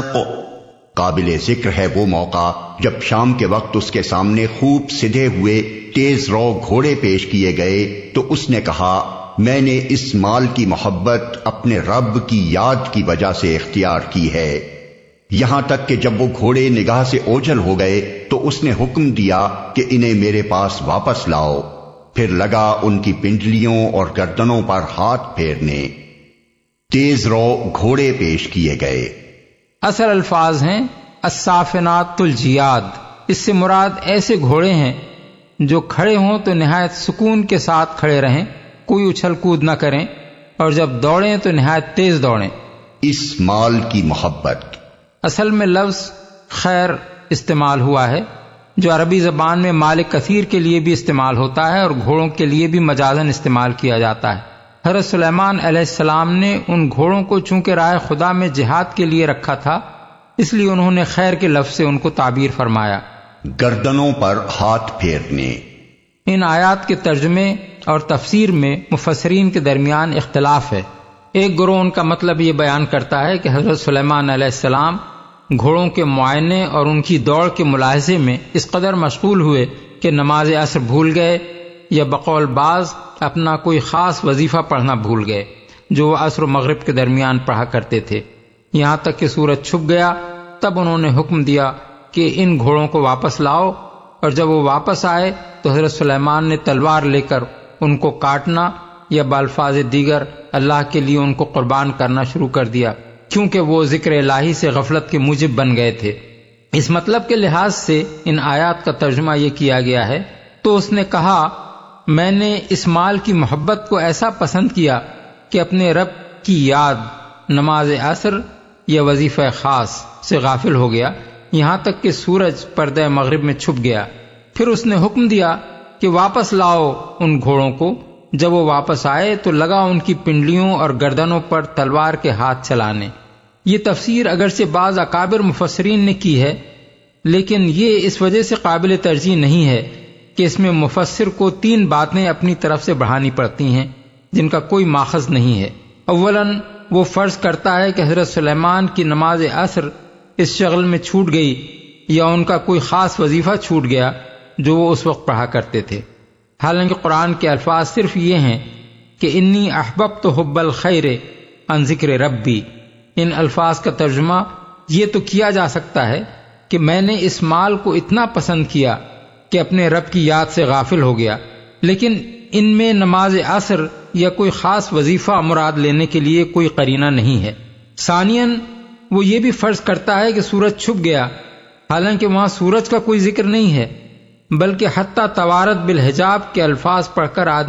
قابل ذکر ہے وہ موقع جب شام کے وقت اس کے سامنے خوب سدھے ہوئے تیز رو گھوڑے پیش کیے گئے تو اس نے کہا میں نے اس مال کی محبت اپنے رب کی یاد کی وجہ سے اختیار کی ہے، یہاں تک کہ جب وہ گھوڑے نگاہ سے اوجھل ہو گئے تو اس نے حکم دیا کہ انہیں میرے پاس واپس لاؤ، پھر لگا ان کی پنڈلیوں اور گردنوں پر ہاتھ پھیرنے۔ تیز رو گھوڑے پیش کیے گئے۔ اصل الفاظ ہیں الصافنات الجیاد، اس سے مراد ایسے گھوڑے ہیں جو کھڑے ہوں تو نہایت سکون کے ساتھ کھڑے رہیں، کوئی اچھل کود نہ کریں، اور جب دوڑیں تو نہایت تیز دوڑیں۔ اس مال کی محبت، اصل میں لفظ خیر استعمال ہوا ہے جو عربی زبان میں مال کثیر کے لیے بھی استعمال ہوتا ہے اور گھوڑوں کے لیے بھی مجازاً استعمال کیا جاتا ہے۔ حضرت سلیمان علیہ السلام نے ان گھوڑوں کو چونکہ راہ خدا میں جہاد کے لیے رکھا تھا، اس لیے انہوں نے خیر کے لفظ سے ان کو تعبیر فرمایا۔ گردنوں پر ہاتھ پھیرنے۔ ان آیات کے ترجمے اور تفسیر میں مفسرین کے درمیان اختلاف ہے۔ ایک گروہ ان کا مطلب یہ بیان کرتا ہے کہ حضرت سلیمان علیہ السلام گھوڑوں کے معائنے اور ان کی دوڑ کے ملاحظے میں اس قدر مشغول ہوئے کہ نماز عصر بھول گئے، یا بقول بعض اپنا کوئی خاص وظیفہ پڑھنا بھول گئے جو وہ عصر و مغرب کے درمیان پڑھا کرتے تھے، یہاں تک کہ سورج چھپ گیا۔ تب انہوں نے حکم دیا کہ ان گھوڑوں کو واپس لاؤ، اور جب وہ واپس آئے تو حضرت سلیمان نے تلوار لے کر ان کو کاٹنا یا بالفاظ دیگر اللہ کے لیے ان کو قربان کرنا شروع کر دیا، کیونکہ وہ ذکر الہی سے غفلت کے موجب بن گئے تھے۔ اس مطلب کے لحاظ سے ان آیات کا ترجمہ یہ کیا گیا ہے تو اس نے کہا میں نے اس مال کی محبت کو ایسا پسند کیا کہ اپنے رب کی یاد، نماز عصر یا وظیفہ خاص سے غافل ہو گیا، یہاں تک کہ سورج پردہ مغرب میں چھپ گیا۔ پھر اس نے حکم دیا کہ واپس لاؤ ان گھوڑوں کو۔ جب وہ واپس آئے تو لگا ان کی پنڈلیوں اور گردنوں پر تلوار کے ہاتھ چلانے۔ یہ تفسیر اگرچہ بعض اکابر مفسرین نے کی ہے، لیکن یہ اس وجہ سے قابل ترجیح نہیں ہے کہ اس میں مفسر کو 3 باتیں اپنی طرف سے بڑھانی پڑتی ہیں جن کا کوئی ماخذ نہیں ہے۔ اولاً وہ فرض کرتا ہے کہ حضرت سلیمان کی نماز عصر اس شغل میں چھوٹ گئی یا ان کا کوئی خاص وظیفہ چھوٹ گیا جو وہ اس وقت پڑھا کرتے تھے، حالانکہ قرآن کے الفاظ صرف یہ ہیں کہ انی احببت حب الخیر عن ذکر ربی۔ ان الفاظ کا ترجمہ یہ تو کیا جا سکتا ہے کہ میں نے اس مال کو اتنا پسند کیا کہ اپنے رب کی یاد سے غافل ہو گیا، لیکن ان میں نماز عصر یا کوئی خاص وظیفہ مراد لینے کے لیے کوئی قرینہ نہیں ہے۔ ثانیاً وہ یہ بھی فرض کرتا ہے کہ سورج چھپ گیا، حالانکہ وہاں سورج کا کوئی ذکر نہیں ہے، بلکہ حتیٰ توارت بالحجاب کے الفاظ پڑھ کر آدمی